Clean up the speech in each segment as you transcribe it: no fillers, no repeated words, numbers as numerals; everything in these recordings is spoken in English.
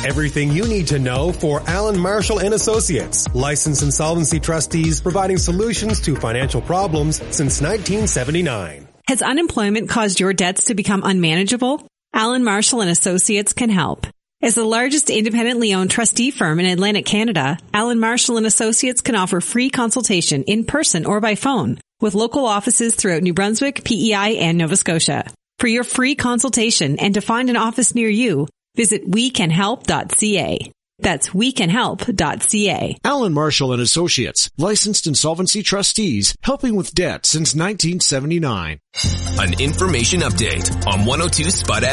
Everything you need to know for Alan Marshall and Associates, licensed insolvency trustees providing solutions to financial problems since 1979. Has unemployment caused your debts to become unmanageable? Alan Marshall and Associates can help. As the largest independently owned trustee firm in Atlantic Canada, Alan Marshall and Associates can offer free consultation in person or by phone with local offices throughout New Brunswick, PEI, and Nova Scotia. For your free consultation and to find an office near you, visit wecanhelp.ca. That's wecanhelp.ca. Alan Marshall and Associates, licensed insolvency trustees, helping with debt since 1979. An information update on 102 Spud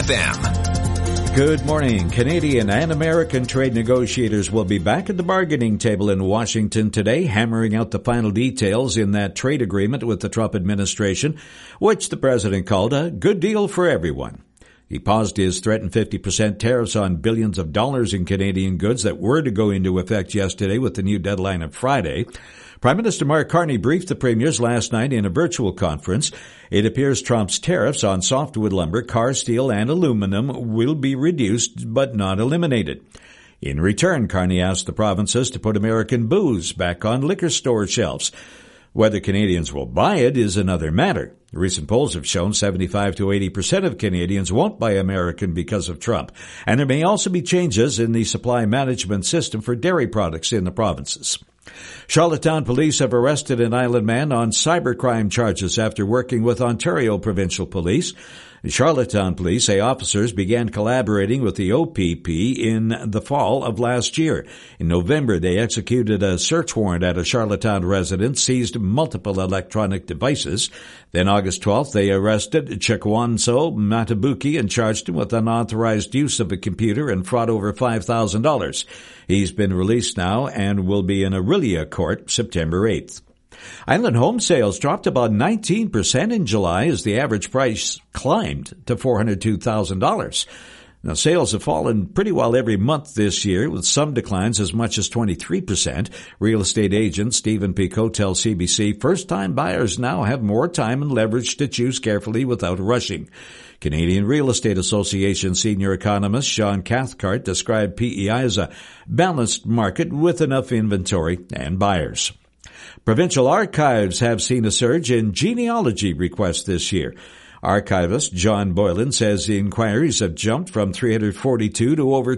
FM. Good morning. Canadian and American trade negotiators will be back at the bargaining table in Washington today, hammering out the final details in that trade agreement with the Trump administration, which the president called a good deal for everyone. He paused his threatened 50% tariffs on billions of dollars in Canadian goods that were to go into effect yesterday with the new deadline of Friday. Prime Minister Mark Carney briefed the premiers last night in a virtual conference. It appears Trump's tariffs on softwood lumber, car steel, and aluminum will be reduced but not eliminated. In return, Carney asked the provinces to put American booze back on liquor store shelves. Whether Canadians will buy it is another matter. Recent polls have shown 75 to 80% of Canadians won't buy American because of Trump. And there may also be changes in the supply management system for dairy products in the provinces. Charlottetown police have arrested an island man on cybercrime charges after working with Ontario Provincial Police. The Charlottetown police say officers began collaborating with the OPP in the fall of last year. In November, they executed a search warrant at a Charlottetown residence, seized multiple electronic devices. Then August 12th, they arrested Chekwanso Matabuki and charged him with unauthorized use of a computer and fraud over $5,000. He's been released now and will be in Orillia Court September 8th. Island home sales dropped about 19% in July as the average price climbed to $402,000. Now, sales have fallen pretty well every month this year, with some declines as much as 23%. Real estate agent Stephen Picot tells CBC first-time buyers now have more time and leverage to choose carefully without rushing. Canadian Real Estate Association senior economist Sean Cathcart described PEI as a balanced market with enough inventory and buyers. Provincial archives have seen a surge in genealogy requests this year. Archivist John Boylan says the inquiries have jumped from 342 to over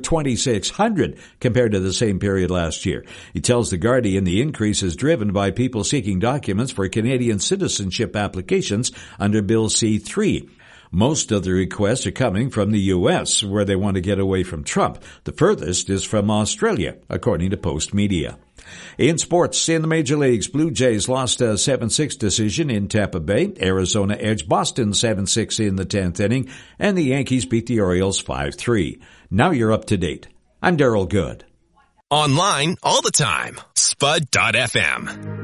2,600 compared to the same period last year. He tells The Guardian the increase is driven by people seeking documents for Canadian citizenship applications under Bill C-3. Most of the requests are coming from the U.S., where they want to get away from Trump. The furthest is from Australia, according to Post Media. In sports, in the Major Leagues, Blue Jays lost a 7-6 decision in Tampa Bay. Arizona edged Boston 7-6 in the 10th inning, and the Yankees beat the Orioles 5-3. Now you're up to date. I'm Darryl Good. Online all the time. Spud.fm.